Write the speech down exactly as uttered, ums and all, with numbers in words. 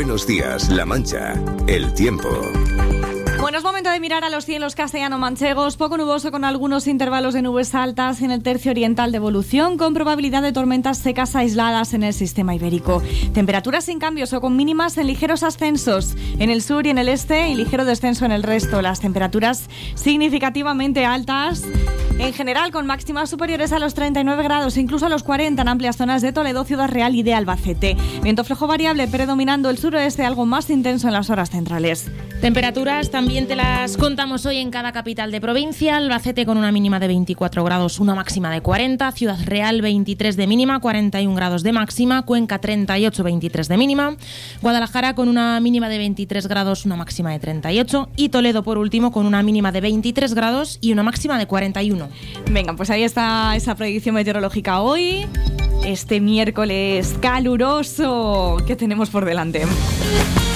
Buenos días, La Mancha. El tiempo. Bueno, es momento de mirar a los cielos castellano-manchegos. Poco nuboso con algunos intervalos de nubes altas en el tercio oriental de evolución, con probabilidad de tormentas secas aisladas en el sistema ibérico. Temperaturas sin cambios o con mínimas en ligeros ascensos en el sur y en el este y ligero descenso en el resto. Las temperaturas significativamente altas en general, con máximas superiores a los treinta y nueve grados, incluso a los cuarenta en amplias zonas de Toledo, Ciudad Real y de Albacete. Viento flojo variable predominando el suroeste, algo más intenso en las horas centrales. Temperaturas también te las contamos hoy en cada capital de provincia. Albacete con una mínima de veinticuatro grados, una máxima de cuarenta. Ciudad Real veintitrés de mínima, cuarenta y un grados de máxima. Cuenca treinta y ocho, veintitrés de mínima. Guadalajara con una mínima de veintitrés grados, una máxima de treinta y ocho. Y Toledo por último con una mínima de veintitrés grados y una máxima de cuarenta y uno. Venga, pues ahí está esa predicción meteorológica hoy, este miércoles caluroso que tenemos por delante.